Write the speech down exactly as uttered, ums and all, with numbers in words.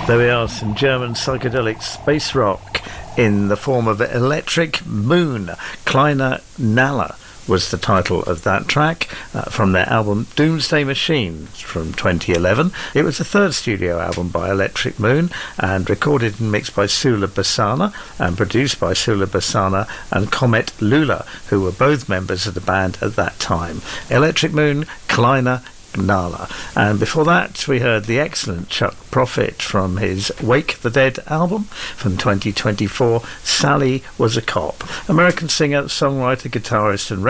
There we are, some German psychedelic space rock in the form of Electric Moon. Kleiner Nala was the title of that track uh, from their album Doomsday Machine from twenty eleven. It was the third studio album by Electric Moon and recorded and mixed by Sula Bassana and produced by Sula Bassana and Comet Lula, who were both members of the band at that time. Electric Moon, Kleiner Nala. And before that we heard the excellent Chuck Prophet from his Wake the Dead album from twenty twenty-four, Sally Was a Cop. American singer, songwriter, guitarist and